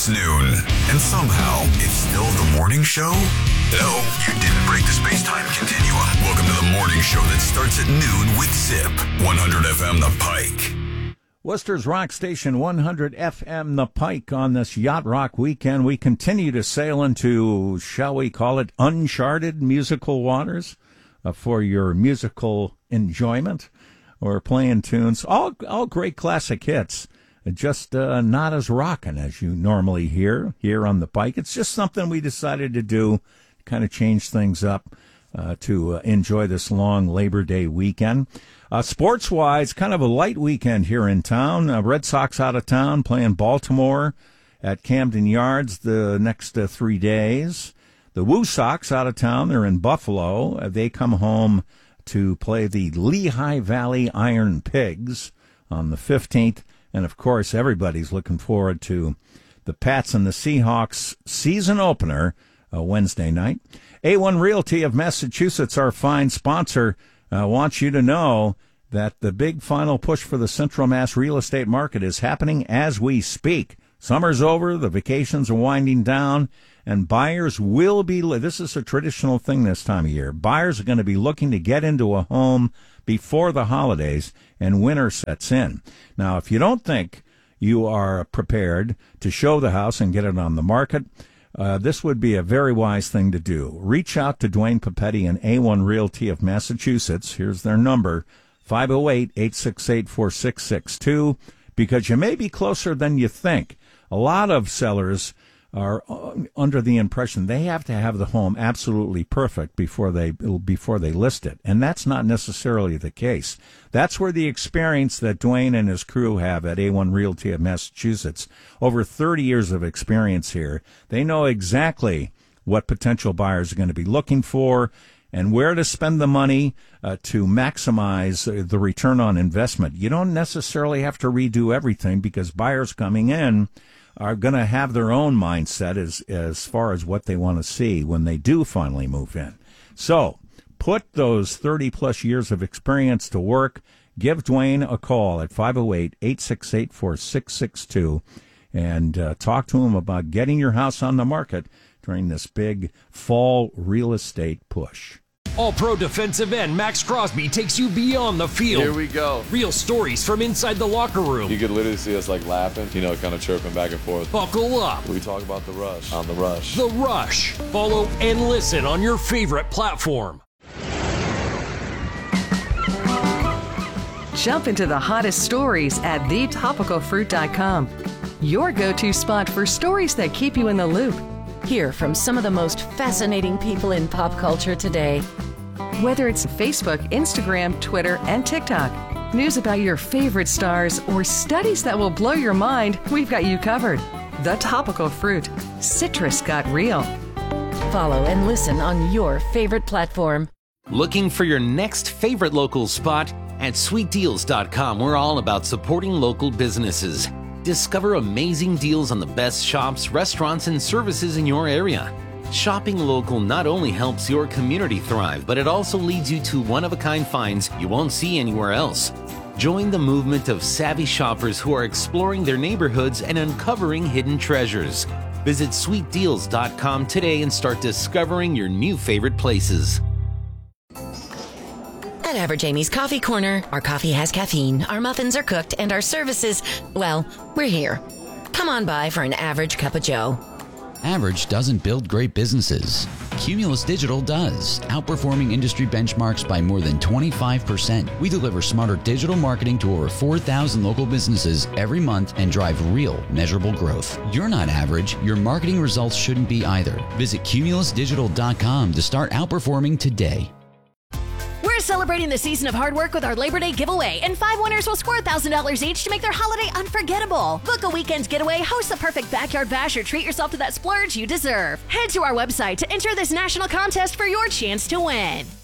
It's noon, and somehow it's still the morning show? No, you didn't break the space-time continuum. Welcome to the morning show that starts at noon with Zip, 100 FM The Pike. Worcester's Rock Station, 100 FM The Pike. On this Yacht Rock weekend, we continue to sail into, shall we call it, uncharted musical waters for your musical enjoyment. We're playing tunes, all great classic hits, just not as rockin' as you normally hear here on The Pike. It's just something we decided to do, kind of change things up to enjoy this long Labor Day weekend. Sports-wise, kind of a light weekend here in town. Red Sox out of town playing Baltimore at Camden Yards the next 3 days. The Woo Sox out of town. They're in Buffalo. They come home to play the Lehigh Valley Iron Pigs on the 15th. And, of course, everybody's looking forward to the Pats and the Seahawks season opener Wednesday night. A1 Realty of Massachusetts, our fine sponsor, wants you to know that the big final push for the Central Mass real estate market is happening as we speak. Summer's over, the vacations are winding down, and buyers will be, this is a traditional thing this time of year, buyers are going to be looking to get into a home before the holidays and winter sets in. Now, if you don't think you are prepared to show the house and get it on the market, this would be a very wise thing to do. Reach out to Dwayne Papetti and A1 Realty of Massachusetts. Here's their number, 508-868-4662, because you may be closer than you think. A lot of sellers are under the impression they have to have the home absolutely perfect before they list it, and that's not necessarily the case. That's where the experience that Dwayne and his crew have at A1 Realty of Massachusetts, over 30 years of experience here, they know exactly what potential buyers are going to be looking for and where to spend the money to maximize the return on investment. You don't necessarily have to redo everything because buyers coming in are going to have their own mindset as far as what they want to see when they do finally move in. So put those 30-plus years of experience to work. Give Dwayne a call at 508-868-4662 and talk to him about getting your house on the market during this big fall real estate push. All-Pro defensive end Max Crosby takes you beyond the field. Here we go. Real stories from inside the locker room. You could literally see us like laughing, kind of chirping back and forth. Buckle up. We talk about The Rush on The Rush. The Rush. Follow and listen on your favorite platform. Jump into the hottest stories at thetopicalfruit.com. Your go-to spot for stories that keep you in the loop. Hear from some of the most fascinating people in pop culture today. Whether it's Facebook, Instagram, Twitter, and TikTok, news about your favorite stars, or studies that will blow your mind, we've got you covered. The Topical Fruit. Citrus got real. Follow and listen on your favorite platform. Looking for your next favorite local spot? At sweetdeals.com, we're all about supporting local businesses. Discover amazing deals on the best shops, restaurants, and services in your area. Shopping local not only helps your community thrive, but it also leads you to one-of-a-kind finds you won't see anywhere else. Join the movement of savvy shoppers who are exploring their neighborhoods and uncovering hidden treasures. Visit sweetdeals.com today and start discovering your new favorite places. At Average Amy's Coffee Corner, our coffee has caffeine, our muffins are cooked, and our services, well, we're here. Come on by for an average cup of joe. Average doesn't build great businesses. Cumulus Digital does, outperforming industry benchmarks by more than 25%. We deliver smarter digital marketing to over 4,000 local businesses every month and drive real, measurable growth. You're not average. Your marketing results shouldn't be either. Visit cumulusdigital.com to start outperforming today. We're celebrating the season of hard work with our Labor Day giveaway, and 5 winners will score $1,000 each to make their holiday unforgettable. Book a weekend getaway, host the perfect backyard bash, or treat yourself to that splurge you deserve. Head to our website to enter this national contest for your chance to win.